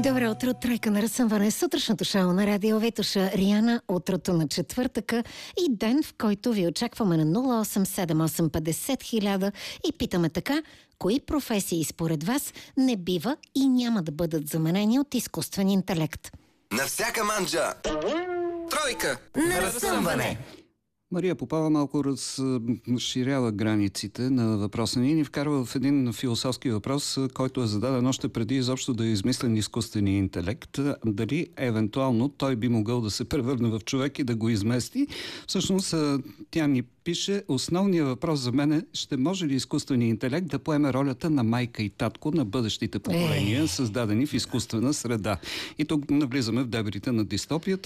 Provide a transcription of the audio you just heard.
Добро утро, тройка на разсъмване. Сутрешното шоу на Радио Витоша. Рияна, утрото на четвъртъка и ден, в който ви очакваме на 087850 и питаме така: кои професии според вас не бива и няма да бъдат заменени от изкуствен интелект? На всяка манджа! Тройка на разсъмване! Мария Попова малко разширява границите на въпроса ни вкарва в един философски въпрос, който е зададен още преди изобщо да е измислен изкуствения интелект. Дали евентуално той би могъл да се превърне в човек и да го измести. Всъщност тя ни пише: основният въпрос за мен е: ще може ли изкуственият интелект да поеме ролята на майка и татко на бъдещите поколения, създадени в изкуствена среда? И тук навлизаме в дебрите на дистопията.